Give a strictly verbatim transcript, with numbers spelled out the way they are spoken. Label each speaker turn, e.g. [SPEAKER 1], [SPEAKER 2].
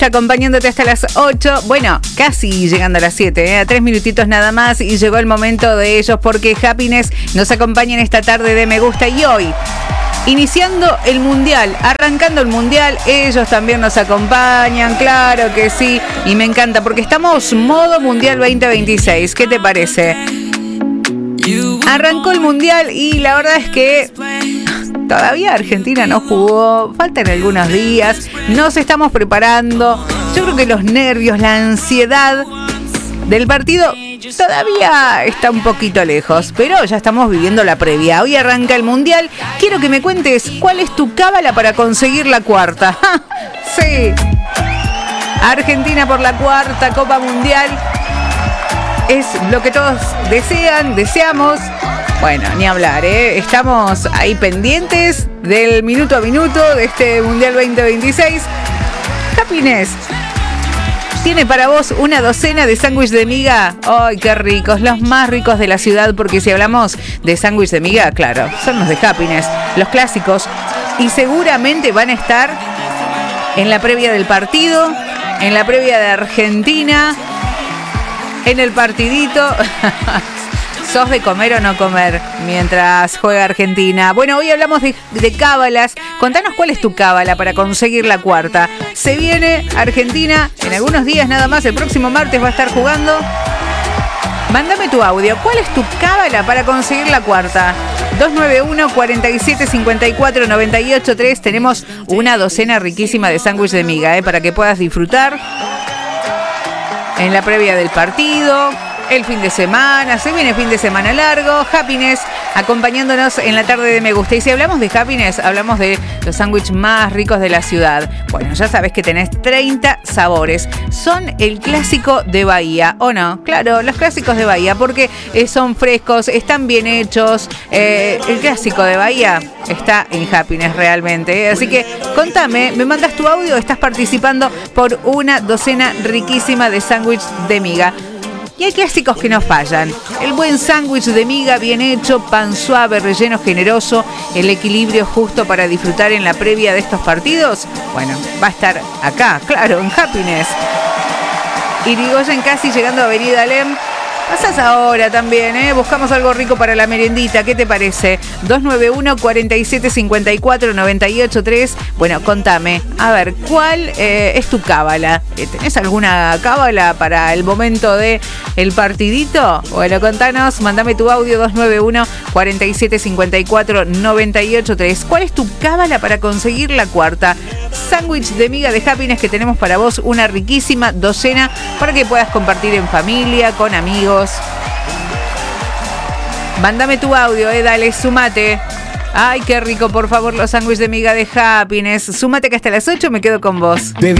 [SPEAKER 1] acompañándote hasta las ocho. Bueno, casi llegando a las siete, ¿eh? A tres minutitos nada más y llegó el momento de ellos porque Happiness nos acompaña en esta tarde de Me Gusta. Y hoy, iniciando el Mundial, arrancando el Mundial, ellos también nos acompañan, claro que sí. Y me encanta porque estamos modo Mundial veinte veintiséis. ¿Qué te parece? Arrancó el Mundial y la verdad es que todavía Argentina no jugó, faltan algunos días, nos estamos preparando. Yo creo que los nervios, la ansiedad del partido todavía está un poquito lejos, pero ya estamos viviendo la previa. Hoy arranca el Mundial. Quiero que me cuentes cuál es tu cábala para conseguir la cuarta. Sí, Argentina por la cuarta Copa Mundial. Es lo que todos desean, deseamos. Bueno, ni hablar, ¿eh? Estamos ahí pendientes del minuto a minuto de este Mundial veinte veintiséis. Happiness tiene para vos una docena de sándwich de miga. ¡Ay, qué ricos! Los más ricos de la ciudad, porque si hablamos de sándwich de miga, claro, son los de Happiness, los clásicos. Y seguramente van a estar en la previa del partido, en la previa de Argentina, en el partidito. ¿Sos de comer o no comer mientras juega Argentina? Bueno, hoy hablamos de, de cábalas. Contanos cuál es tu cábala para conseguir la cuarta. Se viene Argentina en algunos días nada más. El próximo martes va a estar jugando. Mándame tu audio. ¿Cuál es tu cábala para conseguir la cuarta? dos nueve uno, cuatro siete cinco cuatro, nueve ocho tres. Tenemos una docena riquísima de sándwich de miga, ¿eh? Para que puedas disfrutar en la previa del partido, el fin de semana. Se viene fin de semana largo. Happiness acompañándonos en la tarde de Me Gusta. Y si hablamos de Happiness, hablamos de los sándwiches más ricos de la ciudad. Bueno, ya sabes que tenés treinta sabores. Son el clásico de Bahía, ¿o no? Claro, los clásicos de Bahía, porque eh, son frescos, están bien hechos. Eh, el clásico de Bahía está en Happiness realmente, ¿eh? Así que contame, me mandas tu audio, estás participando por una docena riquísima de sándwich de miga. Y hay clásicos que no fallan. El buen sándwich de miga bien hecho, pan suave, relleno generoso, el equilibrio justo para disfrutar en la previa de estos partidos. Bueno, va a estar acá, claro, en Happiness. Irigoyen casi llegando a Avenida Alem. Pasás ahora también, ¿eh? Buscamos algo rico para la merendita. ¿Qué te parece? dos nueve uno, cuatro siete cinco cuatro, nueve ocho tres. Bueno, contame. A ver, ¿cuál eh, es tu cábala? ¿Tenés alguna cábala para el momento de el partidito? Bueno, contanos. Mandame tu audio dos nueve uno, cuatro siete cinco cuatro, nueve ocho tres. ¿Cuál es tu cábala para conseguir la cuarta? Sándwich de miga de Happiness que tenemos para vos. Una riquísima docena para que puedas compartir en familia, con amigos. Mándame tu audio, eh, dale, sumate. Ay, qué rico, por favor, los sándwiches de miga de Happiness. Súmate que hasta las ocho me quedo con vos.